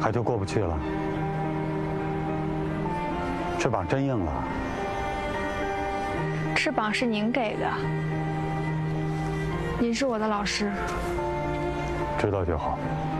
海就过不去了。翅膀真硬了。 翅膀是您给的，您是我的老师。 知道就好。